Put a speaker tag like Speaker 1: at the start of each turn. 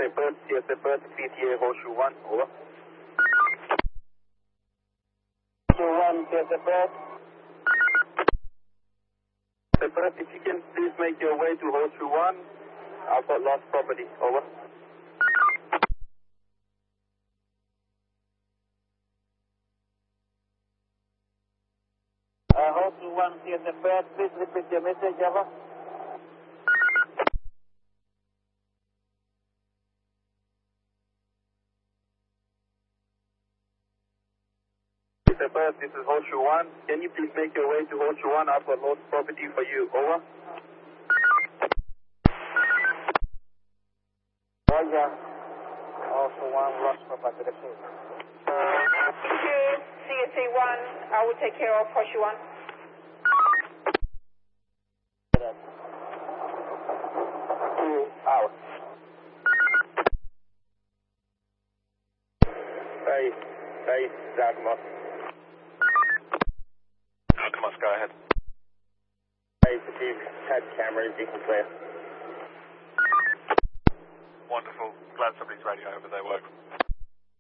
Speaker 1: CSA Perth, PTA Horseshoe 1, over. Horseshoe 1, CSA Perth. CSA Perth, if you can please make your way to Horseshoe 1, I've got lost property, over. Horseshoe 1, CSA Perth, please repeat your message, over. Perth, this is Horseshoe 1. Can you please make your way to Horseshoe 1? I've got lost property for you. Over. Roger. Horseshoe 1, lost property.
Speaker 2: Thank you, CSA 1. I will take care of Horseshoe 1.
Speaker 1: Out. Hey, Zagmos.
Speaker 3: Thomas, go ahead.
Speaker 1: Hey, Steve, head cameras, you can clear.
Speaker 3: Wonderful. Glad somebody's radio over there works.